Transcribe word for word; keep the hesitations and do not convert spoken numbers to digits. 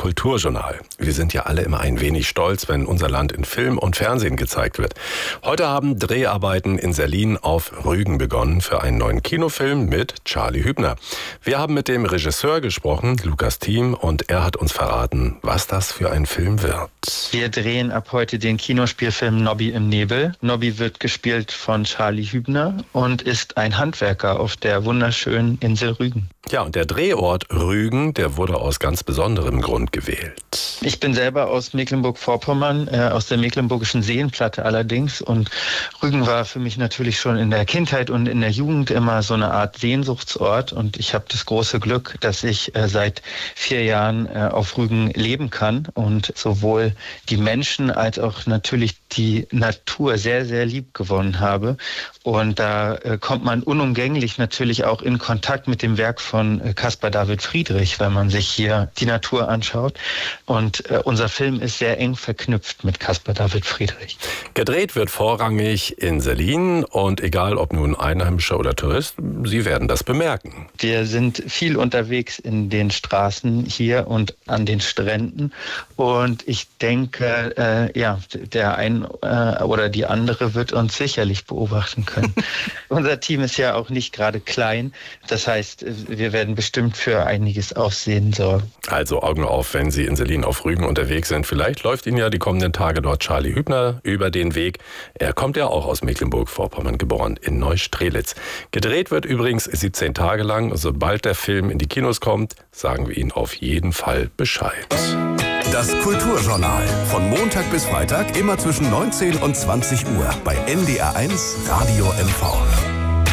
Kulturjournal. Wir sind ja alle immer ein wenig stolz, wenn unser Land in Film und Fernsehen gezeigt wird. Heute haben Dreharbeiten in Sellin auf Rügen begonnen für einen neuen Kinofilm mit Charlie Hübner. Wir haben mit dem Regisseur gesprochen, Lukas Thiem, und er hat uns verraten, was das für ein Film wird. Wir drehen ab heute den Kinospielfilm Nobby im Nebel. Nobby wird gespielt von Charlie Hübner und ist ein Handwerker auf der wunderschönen Insel Rügen. Ja, und der Drehort Rügen, der wurde aus ganz besonderem Grund gewählt. Ich bin selber aus Mecklenburg-Vorpommern, äh, aus der Mecklenburgischen Seenplatte allerdings. Und Rügen war für mich natürlich schon in der Kindheit und in der Jugend immer so eine Art Sehnsuchtsort. Und ich habe das große Glück, dass ich äh, seit vier Jahren äh, auf Rügen leben kann und sowohl die Menschen als auch natürlich die Natur sehr, sehr lieb gewonnen habe. Und da äh, kommt man unumgänglich natürlich auch in Kontakt mit dem Werk von äh, Caspar David Friedrich, wenn man sich hier die Natur anschaut. Und äh, unser Film ist sehr eng verknüpft mit Caspar David Friedrich. Gedreht wird vorrangig in Sellin und egal ob nun Einheimischer oder Tourist, Sie werden das bemerken. Wir sind viel unterwegs in den Straßen hier und an den Stränden und ich denke, äh, ja, der ein äh, oder die andere wird uns sicherlich beobachten können. Unser Team ist ja auch nicht gerade klein, das heißt, wir werden bestimmt für einiges Aufsehen sorgen. Also Augen auf, wenn Sie in Sellin auf Rügen unterwegs sind. Vielleicht läuft Ihnen ja die kommenden Tage dort Charlie Hübner über den Weg. Er kommt ja auch aus Mecklenburg-Vorpommern, geboren in Neustrelitz. Gedreht wird übrigens siebzehn Tage lang. Sobald der Film in die Kinos kommt, sagen wir Ihnen auf jeden Fall Bescheid. Das Kulturjournal. Von Montag bis Freitag immer zwischen neunzehn und zwanzig Uhr bei N D R eins Radio M V.